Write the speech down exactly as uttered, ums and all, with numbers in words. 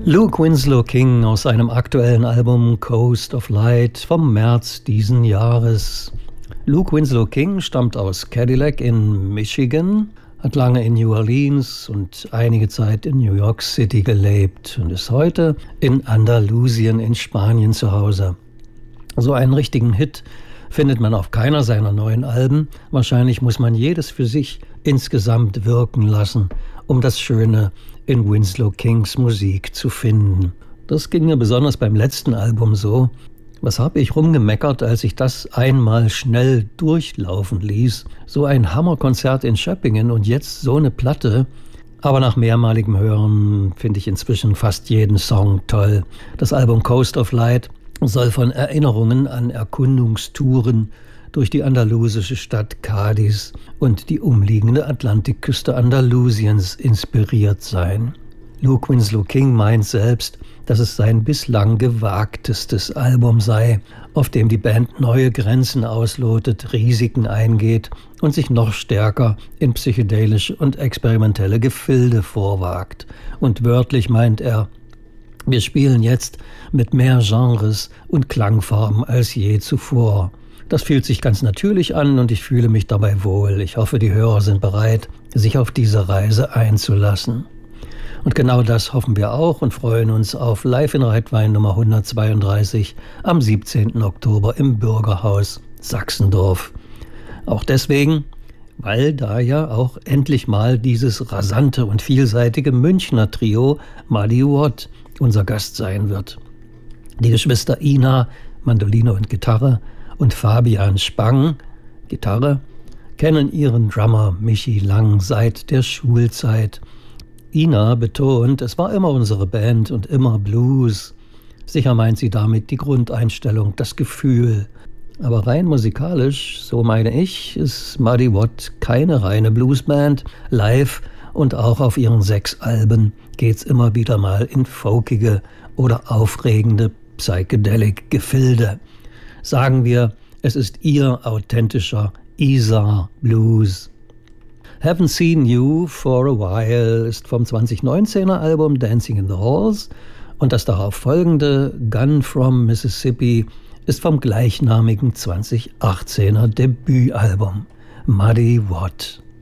Luke Winslow King aus seinem aktuellen Album Coast of Light vom März diesen Jahres. Luke Winslow King stammt aus Cadillac in Michigan, hat lange in New Orleans und einige Zeit in New York City gelebt und ist heute in Andalusien in Spanien zu Hause. So einen richtigen Hit findet man auf keiner seiner neuen Alben. Wahrscheinlich muss man jedes für sich insgesamt wirken lassen, um das Schöne in Winslow Kings Musik zu finden. Das ging mir besonders beim letzten Album so. Was habe ich rumgemeckert, als ich das einmal schnell durchlaufen ließ? So ein Hammerkonzert in Schöppingen und jetzt so eine Platte. Aber nach mehrmaligem Hören finde ich inzwischen fast jeden Song toll. Das Album Coast of Light soll von Erinnerungen an Erkundungstouren durch die andalusische Stadt Cádiz und die umliegende Atlantikküste Andalusiens inspiriert sein. Luke Winslow King meint selbst, dass es sein bislang gewagtestes Album sei, auf dem die Band neue Grenzen auslotet, Risiken eingeht und sich noch stärker in psychedelische und experimentelle Gefilde vorwagt. Und wörtlich meint er: Wir spielen jetzt mit mehr Genres und Klangfarben als je zuvor. Das fühlt sich ganz natürlich an und ich fühle mich dabei wohl. Ich hoffe, die Hörer sind bereit, sich auf diese Reise einzulassen. Und genau das hoffen wir auch und freuen uns auf Live in Reitwein Nummer hundertzweiunddreißig am siebzehnten Oktober im Bürgerhaus Sachsendorf. Auch deswegen, weil da ja auch endlich mal dieses rasante und vielseitige Münchner Trio Muddy Watt unser Gast sein wird. Die Geschwister Ina, Mandoline und Gitarre, und Fabian Spang, Gitarre, kennen ihren Drummer Michi Lang seit der Schulzeit. Ina betont, es war immer unsere Band und immer Blues. Sicher meint sie damit die Grundeinstellung, das Gefühl. Aber rein musikalisch, so meine ich, ist Muddy Watt keine reine Bluesband. Live und auch auf ihren sechs Alben geht's immer wieder mal in folkige oder aufregende Psychedelic-Gefilde. Sagen wir, es ist ihr authentischer Isar Blues. Haven't Seen You for a While ist vom zwanzig neunzehner Album Dancing in the Halls und das darauf folgende Gun from Mississippi ist vom gleichnamigen zwanzig achtzehner Debütalbum Muddy Watt.